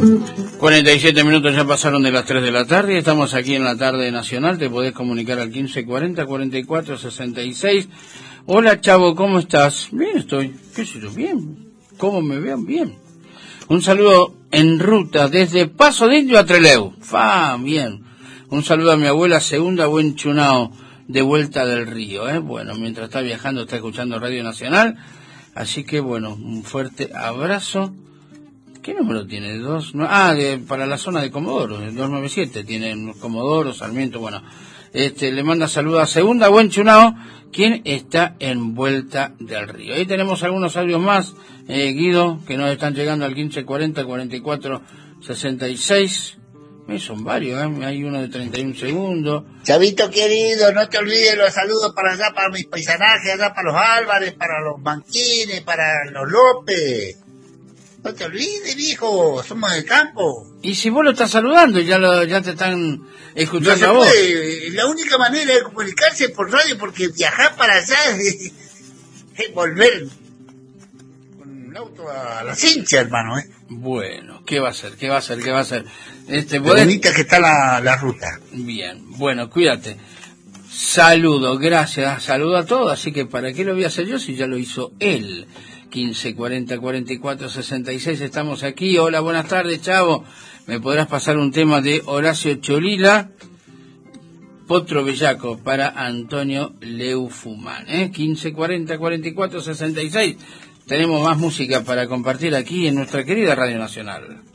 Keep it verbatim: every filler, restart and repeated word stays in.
cuarenta y siete minutos ya pasaron de las tres de la tarde. Estamos aquí en la tarde nacional. Te podés comunicar al quince cuarenta cuarenta y cuatro sesenta y seis. Hola, Chavo, ¿cómo estás? Bien estoy. ¿Qué sé yo? Bien. ¿Cómo me vean? Bien. Un saludo en ruta desde Paso de Indio a Trelew. Fa, bien. Un saludo a mi abuela Segunda Buen Chunao, de vuelta del río. ¿eh? Bueno, mientras está viajando está escuchando Radio Nacional. Así que, bueno, un fuerte abrazo. ¿Qué número tiene? Dos, no, ah, de, para la zona de Comodoro, el doscientos noventa y siete, tienen Comodoro, Sarmiento, bueno. Este, le manda saludos a Segunda Buen Chunao, quien está en Vuelta del Río. Ahí tenemos algunos audios más, eh, Guido, que nos están llegando al quince cuarenta cuarenta y cuatro sesenta y seis. Eh, son varios, ¿eh? Hay uno de treinta y un segundos. Chavito querido, no te olvides los saludos para allá, para mis paisanajes, allá para los Álvarez, para los Manquines, para los López. No te olvides, hijo, somos del campo. Y si vos lo estás saludando y ya lo, ya te están escuchando no a vos. Puede. La única manera de comunicarse es por radio, porque viajar para allá es, es volver con el auto a la cincha, hermano, ¿eh? Bueno, ¿qué va a ser? ¿Qué va a ser? ¿Qué va a hacer? Este, ¿podés? Qué bonita que está la, la ruta. Bien, bueno, cuídate. Saludo, gracias, saludo a todos, así que ¿para qué lo voy a hacer yo si ya lo hizo él? quince cuarenta cuarenta y cuatro sesenta y seis, estamos aquí. Hola, buenas tardes, Chavo. ¿Me podrás pasar un tema de Horacio Cholila? Potro Bellaco para Antonio Leufumán, ¿eh? quince cuarenta cuarenta y cuatro sesenta y seis. Tenemos más música para compartir aquí en nuestra querida Radio Nacional.